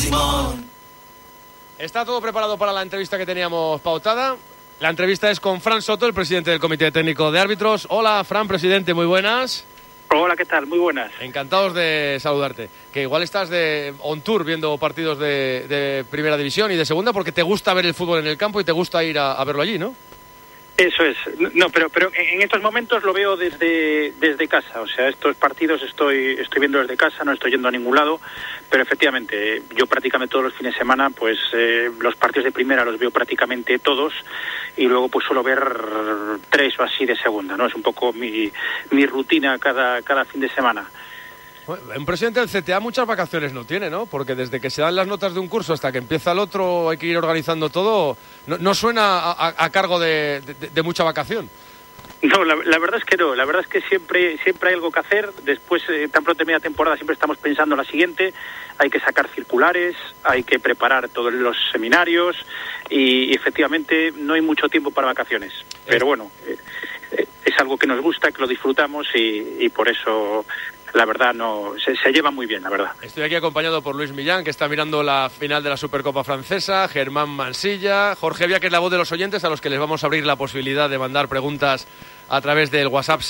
Simón. Está todo preparado para la entrevista que teníamos pautada. La entrevista es con Fran Soto, el presidente del Comité Técnico de Árbitros. Hola, Fran, presidente, muy buenas. Hola, ¿qué tal? Muy buenas. Encantados de saludarte. Que igual estás on tour viendo partidos de Primera División y de Segunda porque te gusta ver el fútbol en el campo y te gusta ir a verlo allí, ¿no? Eso es. No, pero en estos momentos lo veo desde casa. O sea, estos partidos estoy viendo desde casa, no estoy yendo a ningún lado. Pero efectivamente, yo prácticamente todos los fines de semana, pues los partidos de Primera los veo prácticamente todos y luego pues suelo ver 3 o así de Segunda, ¿no? Es un poco mi rutina cada fin de semana. Un presidente del CTA muchas vacaciones no tiene, ¿no? Porque desde que se dan las notas de un curso hasta que empieza el otro hay que ir organizando todo. No suena a cargo de mucha vacación. No, la verdad es que no. La verdad es que siempre hay algo que hacer. Después, tan pronto termina temporada, siempre estamos pensando en la siguiente. Hay que sacar circulares, hay que preparar todos los seminarios y efectivamente no hay mucho tiempo para vacaciones. Pero bueno, es algo que nos gusta, que lo disfrutamos y por eso... La verdad, no se lleva muy bien, la verdad. Estoy aquí acompañado por Luis Millán, que está mirando la final de la Supercopa Francesa, Germán Mansilla, Jorge Vía, que es la voz de los oyentes, a los que les vamos a abrir la posibilidad de mandar preguntas a través del WhatsApp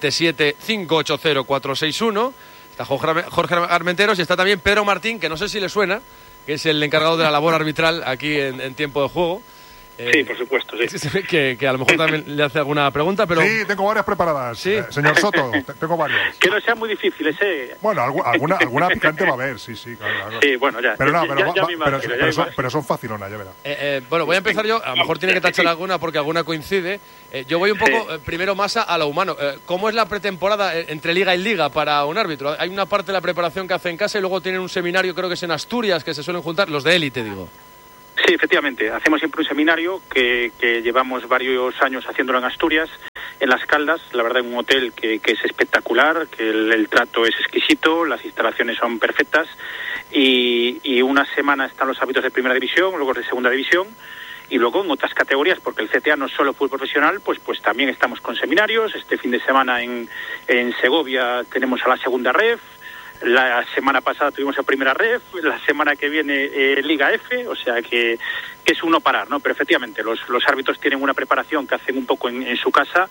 677-580-461. Está Jorge Armenteros y está también Pedro Martín, que no sé si le suena, que es el encargado de la labor arbitral aquí en tiempo de juego. Sí, por supuesto, sí. Que a lo mejor también le hace alguna pregunta, pero... Sí, tengo varias preparadas. ¿Sí? Señor Soto, tengo varias. Que no sean muy difíciles, ¿eh? Bueno, alguna picante va a haber, sí, claro. Sí, bueno, ya. Pero son facilonas, ya verá. Bueno, voy a empezar yo. A lo mejor tiene que tachar alguna porque alguna coincide. Yo voy un poco, primero, más a lo humano. ¿Cómo es la pretemporada entre liga y liga para un árbitro? Hay una parte de la preparación que hace en casa y luego tienen un seminario, creo que es en Asturias, que se suelen juntar, los de élite, digo. Sí, efectivamente. Hacemos siempre un seminario que llevamos varios años haciéndolo en Asturias, en Las Caldas, la verdad, en un hotel que es espectacular, que el trato es exquisito, las instalaciones son perfectas y una semana están los árbitros de Primera División, luego de Segunda División y luego en otras categorías, porque el CTA no es solo fútbol profesional, pues también estamos con seminarios. Este fin de semana en Segovia tenemos a la Segunda Ref. La semana pasada tuvimos a Primera Ref, la semana que viene Liga F, o sea que es uno parar, ¿no? Pero efectivamente los árbitros tienen una preparación que hacen un poco en su casa,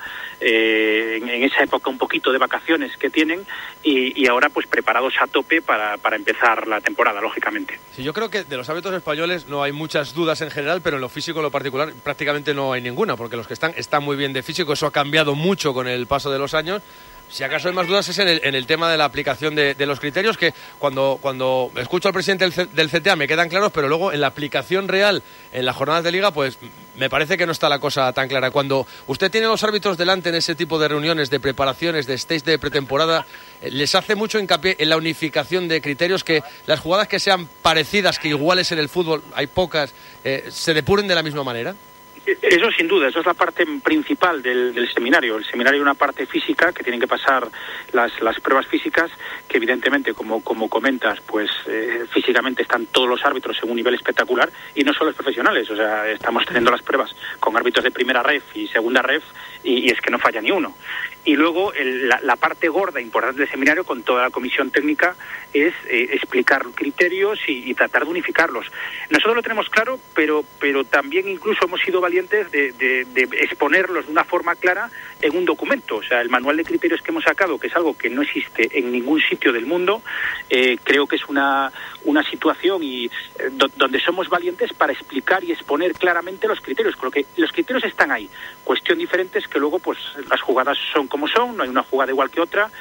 en esa época un poquito de vacaciones que tienen y ahora pues preparados a tope para empezar la temporada, lógicamente. Sí, yo creo que de los árbitros españoles no hay muchas dudas en general, pero en lo físico, en lo particular, prácticamente no hay ninguna, porque los que están muy bien de físico, eso ha cambiado mucho con el paso de los años. Si acaso hay más dudas es en el tema de la aplicación de los criterios, que cuando escucho al presidente del CTA me quedan claros, pero luego en la aplicación real, en las jornadas de liga, pues me parece que no está la cosa tan clara. Cuando usted tiene a los árbitros delante en ese tipo de reuniones, de preparaciones, de stage de pretemporada, ¿les hace mucho hincapié en la unificación de criterios, que las jugadas que sean parecidas, que iguales en el fútbol, hay pocas, se depuren de la misma manera? Eso sin duda, eso es la parte principal del seminario. El seminario hay una parte física que tienen que pasar las pruebas físicas, que evidentemente, como comentas, pues físicamente están todos los árbitros en un nivel espectacular y no solo los profesionales. O sea, estamos teniendo las pruebas con árbitros de Primera Ref y Segunda Ref y es que no falla ni uno. Y luego la parte gorda, importante del seminario, con toda la comisión técnica, es explicar criterios y tratar de unificarlos. Nosotros lo tenemos claro, pero también incluso hemos sido valientes de exponerlos de una forma clara en un documento. O sea, el manual de criterios que hemos sacado, que es algo que no existe en ningún sitio del mundo, creo que es una situación donde somos valientes para explicar y exponer claramente los criterios. Creo que los criterios están ahí. Cuestión diferente es que luego pues las jugadas son como son, no hay una jugada igual que otra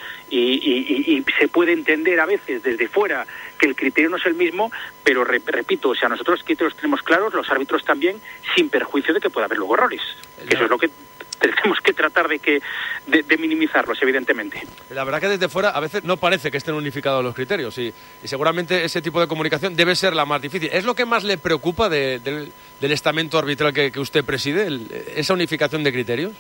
y se puede entender a veces desde fuera que el criterio no es el mismo, pero repito, o sea, nosotros los criterios tenemos claros, los árbitros también, sin perjuicio de que pueda haber luego errores. Que eso es lo que tenemos que tratar de minimizarlos, evidentemente. La verdad que desde fuera a veces no parece que estén unificados los criterios y seguramente ese tipo de comunicación debe ser la más difícil. ¿Es lo que más le preocupa del estamento arbitral que usted preside, esa unificación de criterios?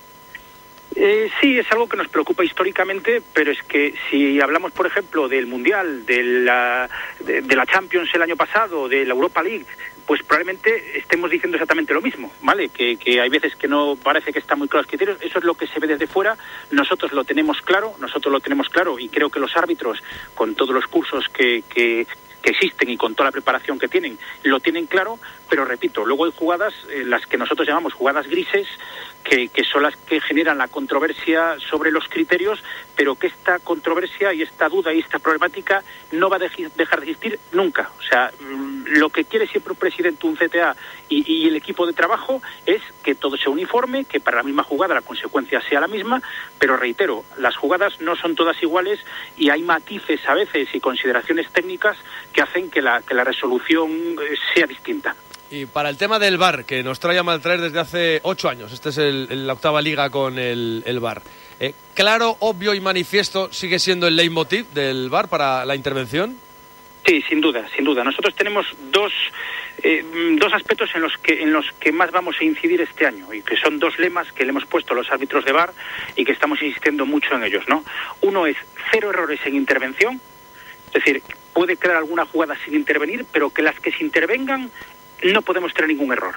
Sí, es algo que nos preocupa históricamente, pero es que si hablamos, por ejemplo, del Mundial, de la Champions el año pasado, de la Europa League, pues probablemente estemos diciendo exactamente lo mismo, ¿vale? Que hay veces que no parece que están muy claros los criterios. Eso es lo que se ve desde fuera. Nosotros lo tenemos claro y creo que los árbitros, con todos los cursos que que existen y con toda la preparación que tienen, lo tienen claro, pero repito, luego hay jugadas, las que nosotros llamamos jugadas grises, que son las que generan la controversia sobre los criterios, pero que esta controversia y esta duda y esta problemática no va a dejar de existir nunca. O sea, lo que quiere siempre un presidente, un CTA y el equipo de trabajo es que todo sea uniforme, que para la misma jugada la consecuencia sea la misma, pero reitero, las jugadas no son todas iguales y hay matices a veces y consideraciones técnicas que hacen que la resolución sea distinta. Y para el tema del VAR, que nos trae a maltraer desde hace 8 años, esta es la octava liga con el VAR. ¿Claro, obvio y manifiesto sigue siendo el leitmotiv del VAR para la intervención? Sí, sin duda, sin duda. Nosotros tenemos dos aspectos en los que más vamos a incidir este año, y que son 2 lemas que le hemos puesto a los árbitros de VAR y que estamos insistiendo mucho en ellos, ¿no? Uno es 0 errores en intervención, es decir, puede quedar alguna jugada sin intervenir, pero que las que se intervengan no podemos tener ningún error.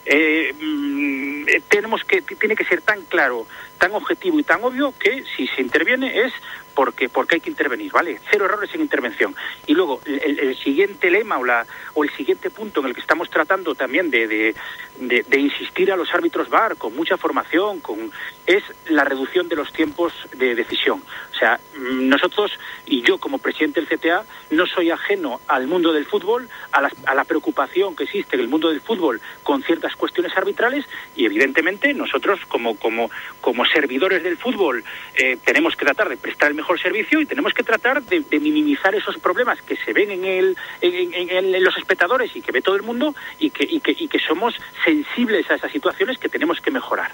Tiene que ser tan claro, tan objetivo y tan obvio que si se interviene es porque hay que intervenir, ¿vale? 0 errores en intervención. Y luego el siguiente lema o el siguiente punto en el que estamos tratando también de insistir a los árbitros VAR con mucha formación es la reducción de los tiempos de decisión. O sea, nosotros y yo como presidente del CTA no soy ajeno al mundo del fútbol, a la preocupación que existe en el mundo del fútbol con ciertas cuestiones arbitrales, y evidentemente nosotros como servidores del fútbol tenemos que tratar de prestar el mejor servicio y tenemos que tratar de minimizar esos problemas que se ven en los espectadores y que ve todo el mundo, y que somos sensibles a esas situaciones que tenemos que mejorar.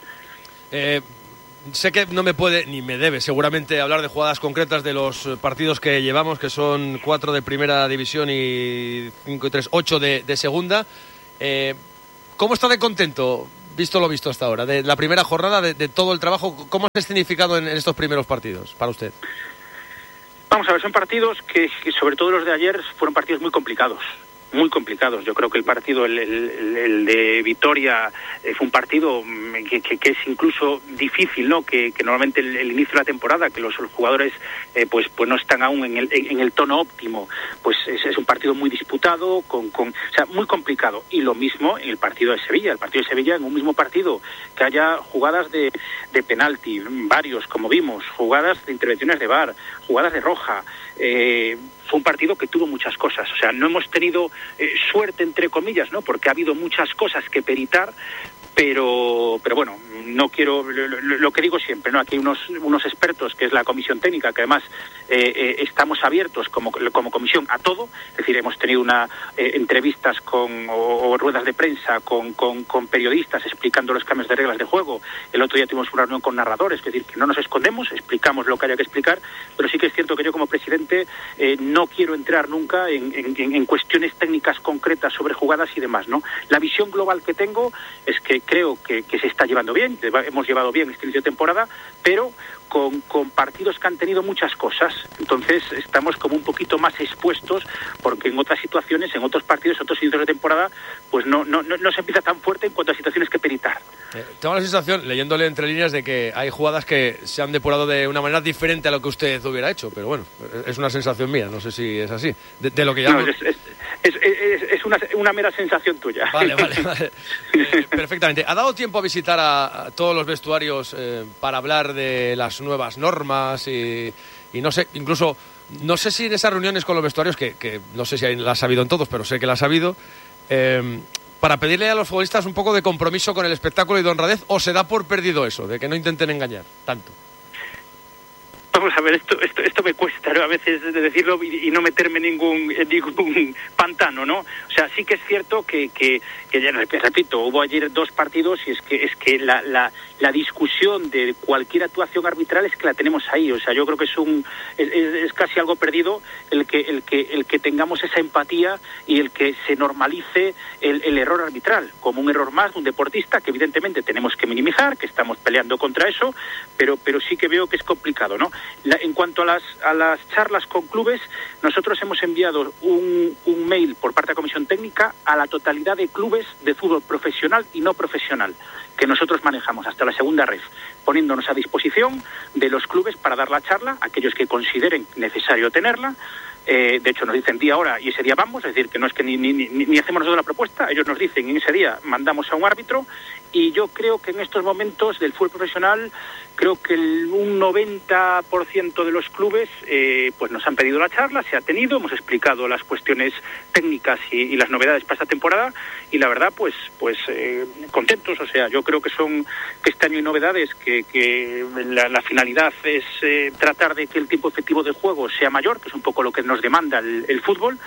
Sé que no me puede ni me debe seguramente hablar de jugadas concretas de los partidos que llevamos, que son 4 de primera división y 5 y 3, 8 de segunda. ¿Cómo está de contento, visto lo visto hasta ahora, de la primera jornada, de todo el trabajo? ¿Cómo ha significado en estos primeros partidos para usted? Vamos a ver, son partidos que sobre todo los de ayer fueron partidos muy complicados. Muy complicados. Yo creo que el partido, el de Vitoria, fue un partido que es incluso difícil, ¿no? Que normalmente el inicio de la temporada, que los jugadores pues no están aún en el tono óptimo, pues es un partido muy disputado, o sea, muy complicado. Y lo mismo en el partido de Sevilla. El partido de Sevilla, en un mismo partido, que haya jugadas de penalti, varios, como vimos, jugadas de intervenciones de VAR, jugadas de roja, fue un partido que tuvo muchas cosas. O sea, no hemos tenido suerte, entre comillas, ¿no? Porque ha habido muchas cosas que peritar, pero bueno, no quiero, lo que digo siempre, ¿no? Aquí hay unos expertos, que es la comisión técnica, que además estamos abiertos como comisión a todo. Es decir, hemos tenido entrevistas o ruedas de prensa con periodistas explicando los cambios de reglas de juego. El otro día tuvimos una reunión con narradores, es decir, que no nos escondemos, explicamos lo que haya que explicar, pero sí que es cierto que yo como presidente no quiero entrar nunca en cuestiones técnicas concretas sobre jugadas y demás, ¿no? La visión global que tengo es que creo que se está llevando bien, hemos llevado bien este inicio de temporada, pero con partidos que han tenido muchas cosas. Entonces estamos como un poquito más expuestos, porque en otras situaciones, en otros partidos, otros inicios de temporada, pues no se empieza tan fuerte en cuanto a situaciones que peritar. Tengo la sensación, leyéndole entre líneas, de que hay jugadas que se han depurado de una manera diferente a lo que usted hubiera hecho, pero bueno, es una sensación mía, no sé si es así. De lo que llamo... No, es una mera sensación tuya. Vale. Perfectamente. ¿Ha dado tiempo a visitar a todos los vestuarios para hablar de las nuevas normas y no sé, incluso no sé si en esas reuniones con los vestuarios, que no sé si las ha habido en todos, pero sé que las ha habido, para pedirle a los futbolistas un poco de compromiso con el espectáculo y de honradez, o se da por perdido eso, de que no intenten engañar tanto? Vamos a ver, esto me cuesta, ¿no? A veces de decirlo y no meterme en ningún pantano, ¿no? O sea, sí que es cierto que ya repito, hubo ayer 2 partidos y es que la discusión de cualquier actuación arbitral es que la tenemos ahí. O sea, yo creo que es casi algo perdido el que tengamos esa empatía y el que se normalice el error arbitral como un error más de un deportista, que evidentemente tenemos que minimizar, que estamos peleando contra eso, pero sí que veo que es complicado, ¿no? En cuanto a las charlas con clubes, nosotros hemos enviado un mail por parte de la Comisión Técnica a la totalidad de clubes de fútbol profesional y no profesional que nosotros manejamos hasta la segunda red, poniéndonos a disposición de los clubes para dar la charla, aquellos que consideren necesario tenerla, De hecho, nos dicen día, hora y ese día vamos, es decir, que no es que ni hacemos nosotros la propuesta, ellos nos dicen en ese día mandamos a un árbitro, y yo creo que en estos momentos del fútbol profesional, creo que un 90% de los clubes pues nos han pedido la charla, se ha tenido, hemos explicado las cuestiones técnicas y las novedades para esta temporada, y la verdad pues contentos. O sea, yo creo que este año hay novedades, que la finalidad es tratar de que el tiempo efectivo de juego sea mayor, que es un poco lo que nos demanda el fútbol.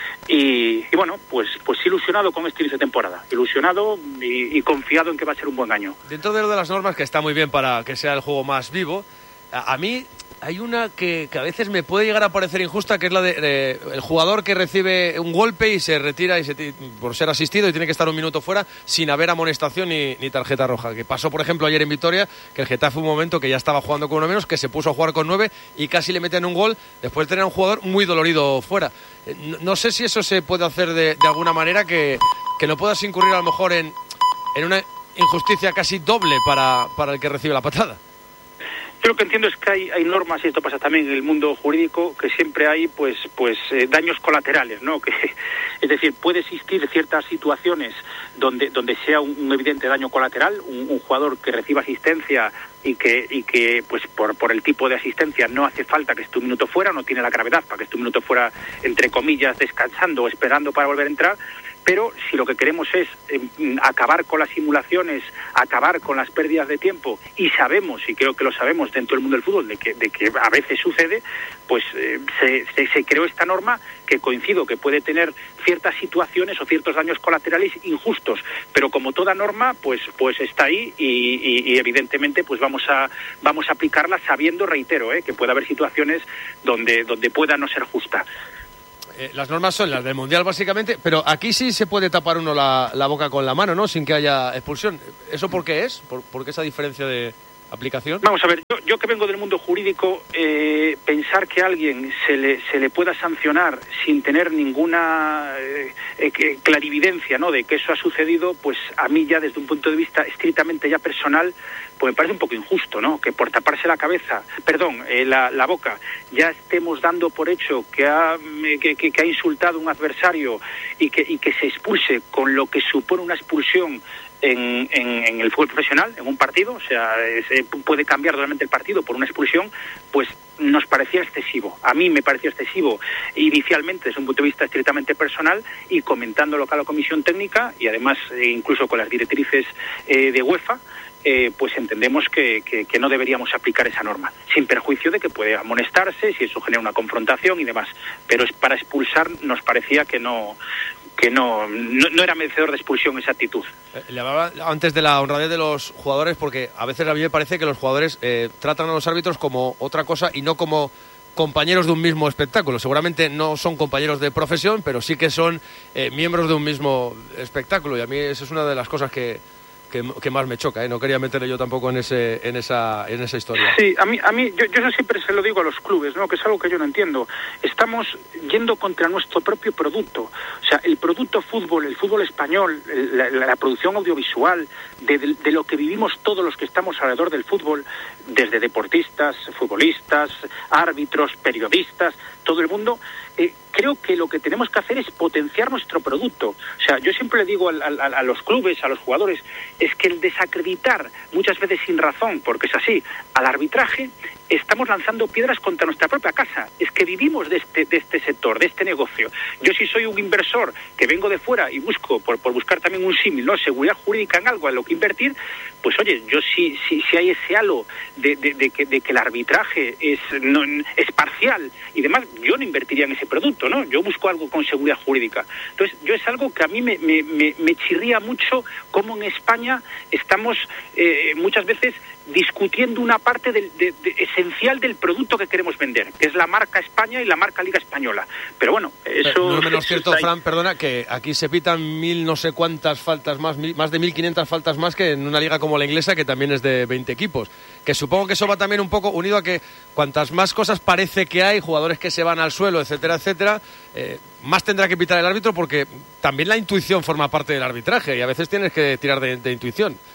Y bueno, pues ilusionado con este inicio de temporada, ilusionado y confiado en que va a ser un buen año. Dentro de lo de las normas, que está muy bien para que sea el juego más vivo, a mí hay una que a veces me puede llegar a parecer injusta, que es la de el jugador que recibe un golpe y se retira por ser asistido y tiene que estar un minuto fuera sin haber amonestación ni tarjeta roja. Que pasó, por ejemplo, ayer en Vitoria, que el Getafe un momento que ya estaba jugando con uno menos, que se puso a jugar con 9 y casi le meten un gol después de tener a un jugador muy dolorido fuera. No sé si eso se puede hacer de alguna manera, que no puedas incurrir a lo mejor en una injusticia casi doble para el que recibe la patada. Yo lo que entiendo es que hay normas, y esto pasa también en el mundo jurídico, que siempre hay pues daños colaterales, ¿no? Es decir, puede existir ciertas situaciones donde sea un evidente daño colateral, un jugador que reciba asistencia y que pues por el tipo de asistencia no hace falta que esté un minuto fuera, no tiene la gravedad para que esté un minuto fuera, entre comillas, descansando o esperando para volver a entrar. Pero si lo que queremos es acabar con las simulaciones, acabar con las pérdidas de tiempo, y sabemos, y creo que lo sabemos dentro del mundo del fútbol, de que a veces sucede, pues se creó esta norma, que coincido que puede tener ciertas situaciones o ciertos daños colaterales injustos, pero como toda norma, pues está ahí, y evidentemente pues vamos a aplicarla sabiendo, reitero, que puede haber situaciones donde pueda no ser justa. Las normas son las del Mundial, básicamente, pero aquí sí se puede tapar uno la boca con la mano, ¿no? Sin que haya expulsión. ¿Eso por qué es? ¿Por qué esa diferencia de aplicación? Vamos a ver, yo que vengo del mundo jurídico, pensar que a alguien se le pueda sancionar sin tener ninguna clarividencia, ¿no?, de que eso ha sucedido, pues a mí ya desde un punto de vista estrictamente ya personal, pues me parece un poco injusto, ¿no?, que por taparse la boca, ya estemos dando por hecho que ha insultado a un adversario y que se expulse, con lo que supone una expulsión en el fútbol profesional, en un partido. O sea, se puede cambiar totalmente el partido por una expulsión, pues nos parecía excesivo. A mí me pareció excesivo inicialmente desde un punto de vista estrictamente personal, y comentándolo con la comisión técnica y además incluso con las directrices de UEFA, pues entendemos que no deberíamos aplicar esa norma, sin perjuicio de que puede amonestarse si eso genera una confrontación y demás, pero es para expulsar. Nos parecía que no era merecedor de expulsión esa actitud. Le hablaba antes de la honradez de los jugadores, porque a veces a mí me parece que los jugadores tratan a los árbitros como otra cosa y no como compañeros de un mismo espectáculo. Seguramente no son compañeros de profesión, pero sí que son miembros de un mismo espectáculo, y a mí eso es una de las cosas que más me choca, No quería meterle yo tampoco en esa historia. Sí, a mí yo eso siempre se lo digo a los clubes, ¿no?, que es algo que yo no entiendo. Estamos yendo contra nuestro propio producto. O sea, el producto fútbol, el fútbol español, la producción audiovisual, de lo que vivimos todos los que estamos alrededor del fútbol, desde deportistas, futbolistas, árbitros, periodistas, todo el mundo. Creo que lo que tenemos que hacer es potenciar nuestro producto. O sea, yo siempre le digo a los clubes, a los jugadores, es que el desacreditar, muchas veces sin razón, porque es así, al arbitraje, estamos lanzando piedras contra nuestra propia casa. Es que vivimos de este sector, de este negocio. Yo, si soy un inversor que vengo de fuera y busco, por buscar también un símil, ¿no?, seguridad jurídica en algo en lo que invertir, pues oye, yo si hay ese halo de que el arbitraje es parcial y demás, yo no invertiría en ese producto, ¿no? Yo busco algo con seguridad jurídica. Entonces, yo es algo que a mí me chirría mucho, cómo en España estamos muchas veces discutiendo una parte esencial del producto que queremos vender, que es la marca España y la marca Liga Española. Pero bueno, eso... No es menos cierto, Fran, perdona, que aquí se pitan 1000 no sé cuántas faltas más de 1500 faltas más que en una liga como la inglesa, que también es de 20 equipos. Que supongo que eso va también un poco unido a que cuantas más cosas parece que hay, jugadores que se van al suelo, etcétera, etcétera, más tendrá que pitar el árbitro, porque también la intuición forma parte del arbitraje y a veces tienes que tirar de intuición.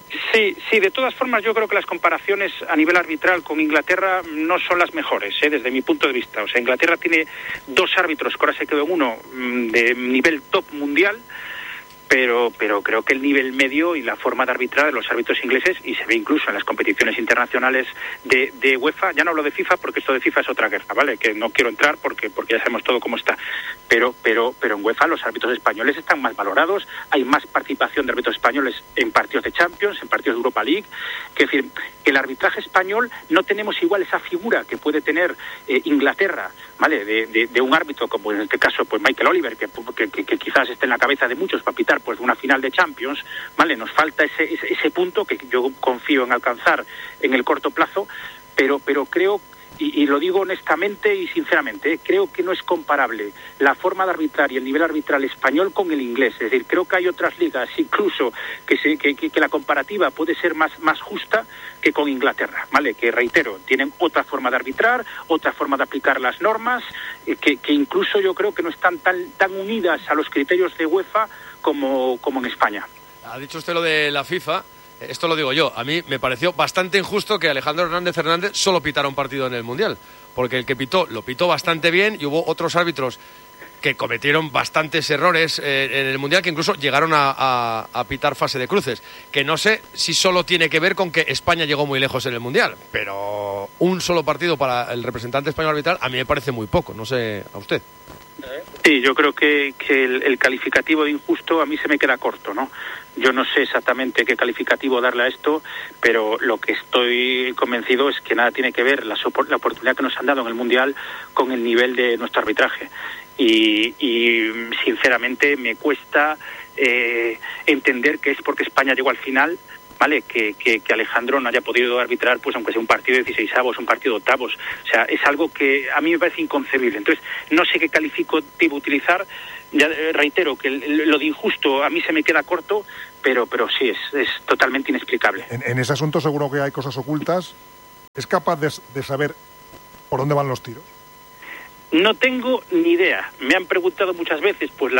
Sí, de todas formas yo creo que las comparaciones a nivel arbitral con Inglaterra no son las mejores, desde mi punto de vista. O sea, Inglaterra tiene 2 árbitros, que ahora se quedó en uno de nivel top mundial, pero creo que el nivel medio y la forma de arbitrar de los árbitros ingleses, y se ve incluso en las competiciones internacionales de UEFA, ya no hablo de FIFA porque esto de FIFA es otra guerra, ¿vale? Que no quiero entrar porque ya sabemos todo cómo está, pero en UEFA los árbitros españoles están más valorados, hay más participación de árbitros españoles en partidos de Champions, en partidos de Europa League, que es decir, que el arbitraje español no tenemos igual esa figura que puede tener Inglaterra, ¿vale? De un árbitro como en este caso pues Michael Oliver, que quizás esté en la cabeza de muchos para pitar pues de una final de Champions, ¿vale? Nos falta ese punto que yo confío en alcanzar en el corto plazo, pero creo, y lo digo honestamente y sinceramente, creo que no es comparable la forma de arbitrar y el nivel arbitral español con el inglés. Es decir, creo que hay otras ligas incluso que la comparativa puede ser más justa que con Inglaterra, ¿vale? Que, reitero, tienen otra forma de arbitrar, otra forma de aplicar las normas, que incluso yo creo que no están tan unidas a los criterios de UEFA como en España. Ha dicho usted lo de la FIFA. Esto lo digo yo, a mí me pareció bastante injusto que Alejandro Hernández solo pitara un partido en el Mundial, porque el que pitó, lo pitó bastante bien y hubo otros árbitros que cometieron bastantes errores en el Mundial, que incluso llegaron a pitar fase de cruces, que no sé si solo tiene que ver con que España llegó muy lejos en el Mundial, pero un solo partido para el representante español arbitral a mí me parece muy poco, no sé a usted. Sí, yo creo que el calificativo de injusto a mí se me queda corto, ¿no? Yo no sé exactamente qué calificativo darle a esto, pero lo que estoy convencido es que nada tiene que ver la oportunidad que nos han dado en el Mundial con el nivel de nuestro arbitraje. Y sinceramente me cuesta entender que es porque España llegó al final, ¿vale? Que Alejandro no haya podido arbitrar, pues aunque sea un partido de 16avos, un partido de octavos. O sea, es algo que a mí me parece inconcebible. Entonces, no sé qué calificativo utilizar. Ya reitero que lo de injusto a mí se me queda corto, pero sí, es totalmente inexplicable. En ese asunto seguro que hay cosas ocultas. ¿Es capaz de saber por dónde van los tiros? No tengo ni idea. Me han preguntado muchas veces, pues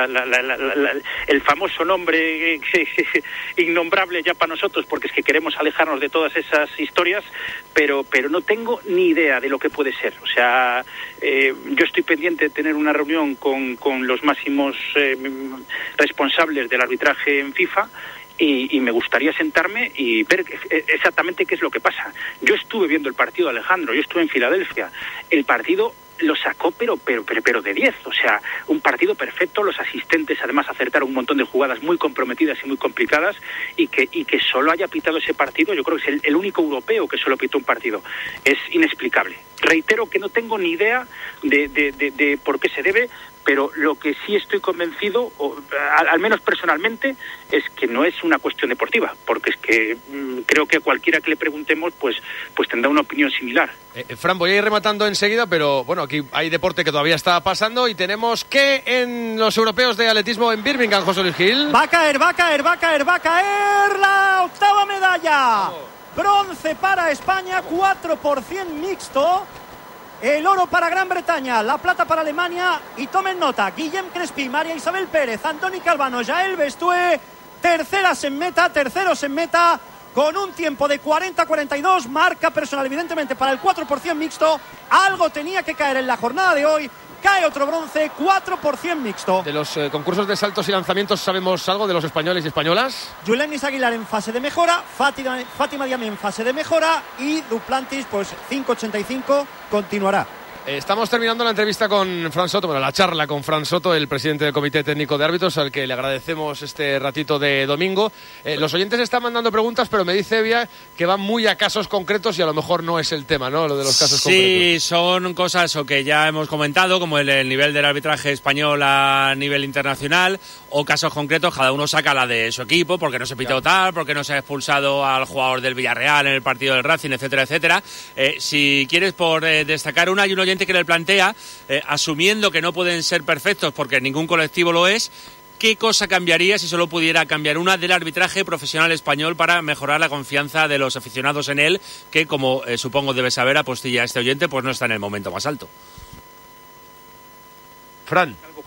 el famoso nombre innombrable ya para nosotros, porque es que queremos alejarnos de todas esas historias, pero no tengo ni idea de lo que puede ser. O sea, yo estoy pendiente de tener una reunión con los máximos responsables del arbitraje en FIFA. Y me gustaría sentarme y ver exactamente qué es lo que pasa. Yo estuve viendo el partido de Alejandro, yo estuve en Filadelfia. El partido lo sacó pero de 10, o sea, un partido perfecto. Los asistentes además acertaron un montón de jugadas muy comprometidas y muy complicadas, y que solo haya pitado ese partido, yo creo que es el único europeo que solo pitó un partido. Es inexplicable. Reitero que no tengo ni idea de por qué se debe, pero lo que sí estoy convencido, al menos personalmente, es que no es una cuestión deportiva, porque es que creo que cualquiera que le preguntemos pues tendrá una opinión similar. Fran, voy a ir rematando enseguida, pero bueno, aquí hay deporte que todavía está pasando y tenemos que en los europeos de atletismo en Birmingham, José Luis Gil. Va a caer la octava medalla. Bronce para España, 4% mixto. El oro para Gran Bretaña, la plata para Alemania, y tomen nota, Guillem Crespi, María Isabel Pérez, Antoni Calvano, Jael Bestué, terceros en meta, con un tiempo de 40-42, marca personal evidentemente para el 4% mixto. Algo tenía que caer en la jornada de hoy. Cae otro bronce, 4% mixto. De los concursos de saltos y lanzamientos, ¿sabemos algo de los españoles y españolas? Julenis Aguilar en fase de mejora, Fátima Diame en fase de mejora, y Duplantis, pues 5.85, continuará. Estamos terminando la entrevista con Fran Soto, la charla con Fran Soto, el presidente del Comité Técnico de Árbitros, al que le agradecemos este ratito de domingo. Los oyentes están mandando preguntas, pero me dice Evia que van muy a casos concretos y a lo mejor no es el tema, ¿no? Lo de los casos concretos. Sí, son cosas que ya hemos comentado, como el nivel del arbitraje español a nivel internacional, o casos concretos, cada uno saca la de su equipo, porque no se pitó tal, porque no se ha expulsado al jugador del Villarreal en el partido del Racing, etcétera, etcétera. Si quieres por destacar una, hay un oyente que le plantea, asumiendo que no pueden ser perfectos porque ningún colectivo lo es, ¿qué cosa cambiaría si solo pudiera cambiar una del arbitraje profesional español para mejorar la confianza de los aficionados en él, que como supongo debe saber, apostilla este oyente, pues no está en el momento más alto? Fran.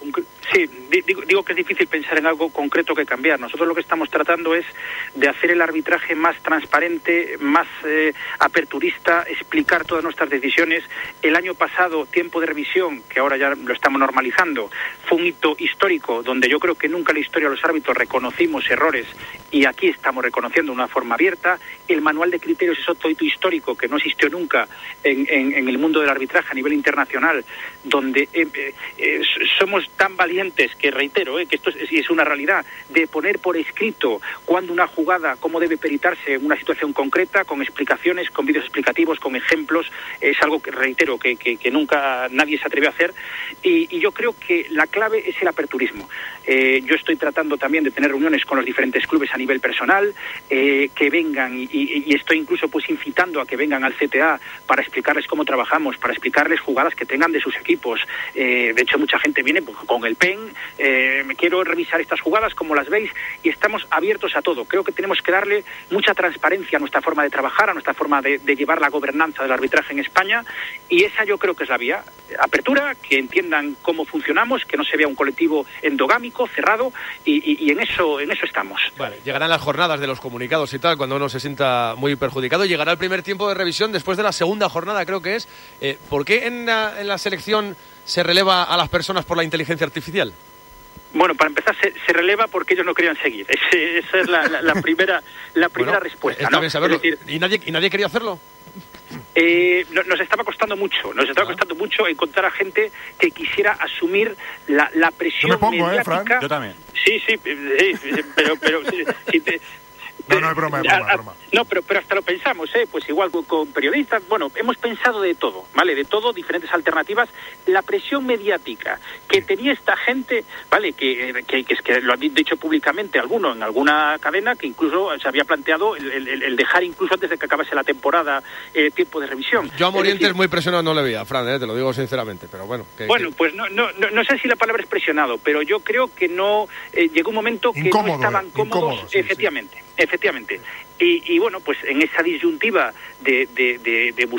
Sí, digo que es difícil pensar en algo concreto que cambiar. Nosotros lo que estamos tratando es de hacer el arbitraje más transparente, más aperturista, explicar todas nuestras decisiones. El año pasado, tiempo de revisión, que ahora ya lo estamos normalizando, fue un hito histórico donde yo creo que nunca en la historia de los árbitros reconocimos errores y aquí estamos reconociendo de una forma abierta. El manual de criterios es otro hito histórico que no existió nunca en el mundo del arbitraje a nivel internacional, donde somos tan valientes que reitero, que esto es una realidad, de poner por escrito cuando una jugada, cómo debe peritarse en una situación concreta, con explicaciones, con vídeos explicativos, con ejemplos. Es algo que reitero que nunca nadie se atrevió a hacer y yo creo que la clave es el aperturismo. Yo estoy tratando también de tener reuniones con los diferentes clubes a nivel personal, que vengan y estoy incluso pues incitando a que vengan al CTA para explicarles cómo trabajamos, para explicarles jugadas que tengan de sus equipos. De hecho, mucha gente viene con el PEN, me quiero revisar estas jugadas, como las veis, y estamos abiertos a todo. Creo que tenemos que darle mucha transparencia a nuestra forma de trabajar, a nuestra forma de llevar la gobernanza del arbitraje en España, y esa yo creo que es la vía. Apertura, que entiendan cómo funcionamos, que no se vea un colectivo endogámico, cerrado, y en eso estamos. Vale, llegarán las jornadas de los comunicados y tal, cuando uno se sienta muy perjudicado. Llegará el primer tiempo de revisión después de la segunda jornada, creo que es. ¿Por qué en la selección se releva a las personas por la inteligencia artificial? Bueno, para empezar, se releva porque ellos no querían seguir. Esa es la primera respuesta. Está bien saberlo. Es decir, ¿Y nadie quería hacerlo? Nos estaba costando mucho encontrar a gente que quisiera asumir la presión mediática. Fran? Yo también. Sí, pero No es broma. No, pero hasta lo pensamos, pues igual con periodistas. Bueno, hemos pensado de todo, ¿vale? De todo, diferentes alternativas. La presión mediática que tenía esta gente, ¿vale? Que lo han dicho públicamente alguno en alguna cadena, que incluso se había planteado el dejar incluso antes de que acabase la temporada tiempo de revisión. Yo a Morientes muy presionado no le veía, Fran, te lo digo sinceramente, pero bueno. Pues no sé si la palabra es presionado, pero yo creo que no llegó un momento que no estaban cómodos, efectivamente. Y bueno, pues en esa disyuntiva de